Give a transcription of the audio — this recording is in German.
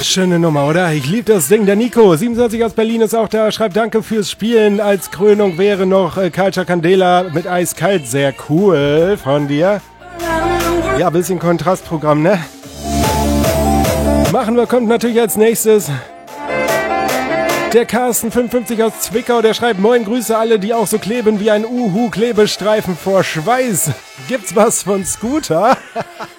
schöne Nummer, oder? Ich liebe das Ding. Der Nico, 27 aus Berlin, ist auch da. Schreibt danke fürs Spielen. Als Krönung wäre noch Culture Candela mit Eiskalt. Sehr cool von dir. Ja, bisschen Kontrastprogramm, ne? Machen wir, kommt natürlich als nächstes der Carsten 55 aus Zwickau, der schreibt: Moin, Grüße alle, die auch so kleben wie ein Uhu-Klebestreifen vor Schweiß. Gibt's was von Scooter?